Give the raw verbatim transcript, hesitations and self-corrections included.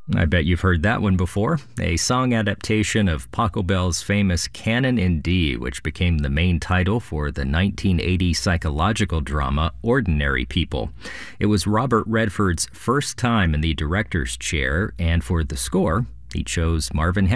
I bet you've heard that one before. A song adaptation of Pachelbel's famous Canon in D, which became the main title for the nineteen eighty psychological drama Ordinary People. It was Robert Redford's first time in the director's chair, and for the score, he chose Marvin